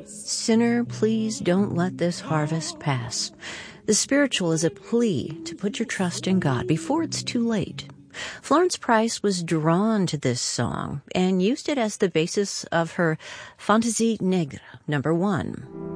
Sinner, please don't let this harvest pass. The spiritual is a plea to put your trust in God before it's too late. Florence Price was drawn to this song and used it as the basis of her Fantaisie Negre, #1.